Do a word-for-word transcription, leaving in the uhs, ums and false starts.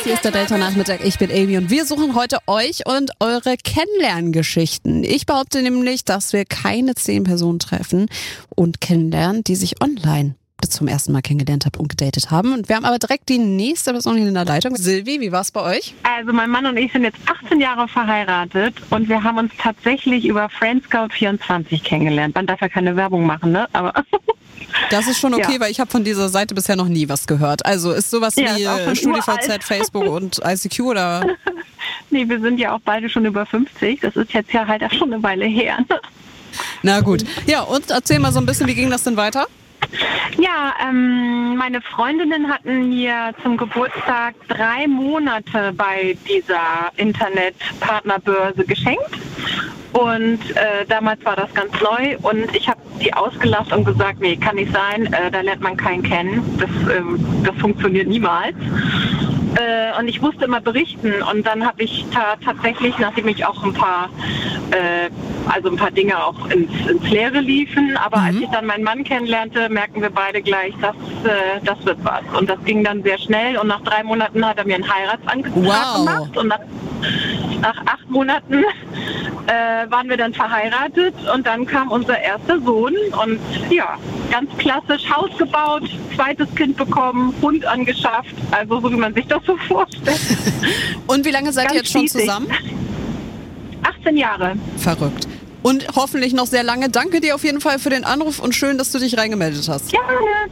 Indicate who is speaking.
Speaker 1: hier ist der Delta-Nachmittag. Ich bin Amy und wir suchen heute euch und eure Kennenlerngeschichten. Ich behaupte nämlich, dass wir keine zehn Personen treffen und kennenlernen, die sich online zum ersten Mal kennengelernt haben und gedatet haben. Und wir haben aber direkt die nächste Person hier in der Leitung. Silvi, wie war's bei euch?
Speaker 2: Also mein Mann und ich sind jetzt achtzehn Jahre verheiratet und wir haben uns tatsächlich über Friendscout vierundzwanzig kennengelernt. Man darf ja keine Werbung machen, ne? Aber
Speaker 1: das ist schon okay,
Speaker 2: ja.
Speaker 1: Weil ich habe von dieser Seite bisher noch nie was gehört. Also ist sowas
Speaker 2: ja,
Speaker 1: wie
Speaker 2: ist
Speaker 1: StudiVZ, Facebook und I C Q oder?
Speaker 2: Nee, wir sind ja auch beide schon über fünfzig. Das ist jetzt ja halt auch schon eine Weile her. Ne?
Speaker 1: Na gut. Ja, und erzähl mal so ein bisschen, wie ging das denn weiter?
Speaker 2: Ja, ähm, meine Freundinnen hatten mir zum Geburtstag drei Monate bei dieser Internetpartnerbörse geschenkt. Und äh, damals war das ganz neu und ich habe die ausgelacht und gesagt, nee, kann nicht sein, äh, da lernt man keinen kennen. Das, ähm, das funktioniert niemals. Äh, und ich musste immer berichten und dann habe ich ta- tatsächlich, nachdem ich auch ein paar, äh, also ein paar Dinge auch ins, ins Leere liefen, aber mhm. als ich dann meinen Mann kennenlernte, merkten wir beide gleich, dass äh, das wird was. Und das ging dann sehr schnell und nach drei Monaten hat er mir einen Heiratsantrag
Speaker 1: wow.
Speaker 2: gemacht und nach, nach acht Monaten äh, waren wir dann verheiratet und dann kam unser erster Sohn und ja, ganz klassisch Haus gebaut, zweites Kind bekommen, Hund angeschafft, also so wie man sich das so vorstellt.
Speaker 1: Und wie lange seid
Speaker 2: ganz
Speaker 1: ihr jetzt schon
Speaker 2: riesig.
Speaker 1: zusammen?
Speaker 2: achtzehn Jahre.
Speaker 1: Verrückt. Und hoffentlich noch sehr lange. Danke dir auf jeden Fall für den Anruf und schön, dass du dich reingemeldet hast.
Speaker 2: Gerne.